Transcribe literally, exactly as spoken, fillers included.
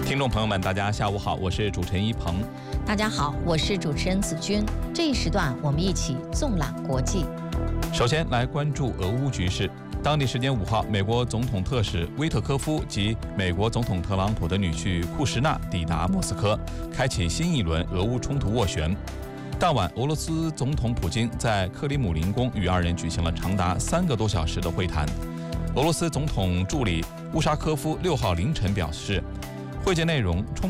听众朋友们，大家下午好，我是主持人一鹏。 大家好，我是主持人子君。这一时段，我们一起纵览国际。 首先来关注俄乌局势。当地时间五号，美国总统特使威特科夫及美国总统特朗普的女婿库什纳抵达莫斯科，开启新一轮俄乌冲突斡旋。当晚，俄罗斯总统普京在克里姆林宫与二人举行了长达三个多小时的会谈。俄罗斯总统助理乌沙科夫六号凌晨表示，会见内容充